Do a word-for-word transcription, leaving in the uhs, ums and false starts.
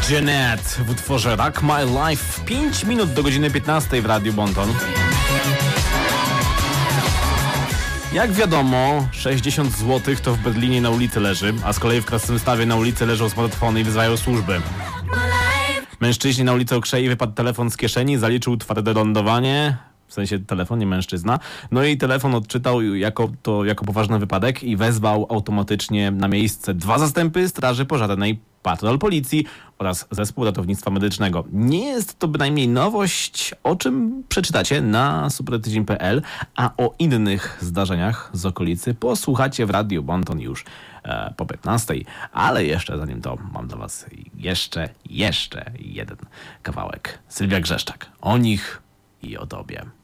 Jeanette w utworze Rock My Life. pięć minut do godziny piętnastej w Radiu Bonton. Jak wiadomo, sześćdziesiąt złotych to w Berlinie na ulicy leży, a z kolei w Krasnodębie na ulicy leżą smartfony i wzywają służby. Mężczyźnie na ulicy Okrzei wypadł telefon z kieszeni, zaliczył twarde lądowanie, w sensie telefon, nie mężczyzna, no i telefon odczytał jako, to, jako poważny wypadek i wezwał automatycznie na miejsce dwa zastępy straży pożarnej, patrol policji oraz zespół ratownictwa medycznego. Nie jest to bynajmniej nowość, o czym przeczytacie na supertydzień kropka p l, a o innych zdarzeniach z okolicy posłuchacie w Radiu Bonton już e, po piętnastej. Ale jeszcze zanim to mam dla was jeszcze, jeszcze jeden kawałek. Sylwia Grzeszczak. O nich i o tobie.